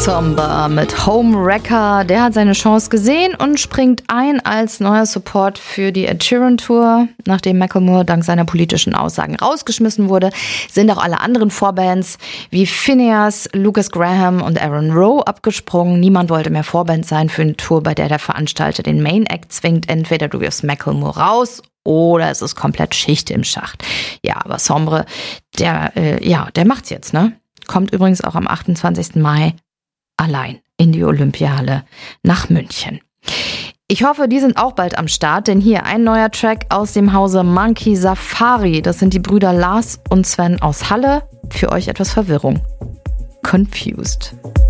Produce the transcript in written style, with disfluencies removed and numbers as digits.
Somber mit Homewrecker. Der hat seine Chance gesehen und springt ein als neuer Support für die Ed Sheeran Tour. Nachdem Macklemore dank seiner politischen Aussagen rausgeschmissen wurde, sind auch alle anderen Vorbands wie Phineas, Lucas Graham und Aaron Rowe abgesprungen. Niemand wollte mehr Vorband sein für eine Tour, bei der der Veranstalter den Main Act zwingt. Entweder du wirfst Macklemore raus oder es ist komplett Schicht im Schacht. Ja, aber Sombre, der macht's jetzt, ne? Kommt übrigens auch am 28. Mai allein in die Olympiahalle nach München. Ich hoffe, die sind auch bald am Start, denn hier ein neuer Track aus dem Hause Monkey Safari. Das sind die Brüder Lars und Sven aus Halle. Für euch etwas Verwirrung. Confused.